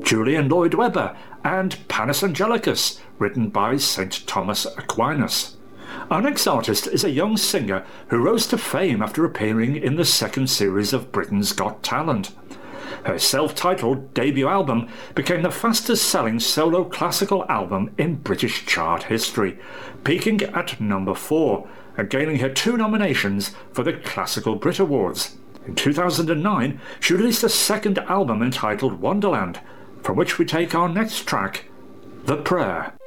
Julian Lloyd Webber, and Panis Angelicus, written by St. Thomas Aquinas. Our next artist is a young singer who rose to fame after appearing in the second series of Britain's Got Talent. Her self-titled debut album became the fastest-selling solo classical album in British chart history, peaking at number 4 and gaining her 2 nominations for the Classical Brit Awards. In 2009, she released a second album entitled Wonderland, from which we take our next track, The Prayer.